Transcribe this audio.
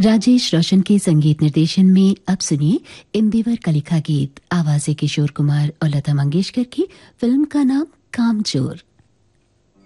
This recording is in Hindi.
राजेश रोशन के संगीत निर्देशन में अब सुनिए इंदिवर का लिखा गीत, आवाज़े किशोर कुमार और लता मंगेशकर की। फिल्म का नाम कामचोर।